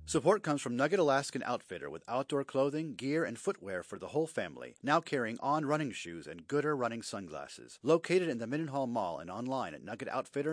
Support comes from Nugget Alaskan Outfitter with outdoor clothing, gear, and footwear for the whole family, now carrying On running shoes and Gooder running sunglasses. Located in the Mendenhall Mall and online at nuggetoutfitter.com.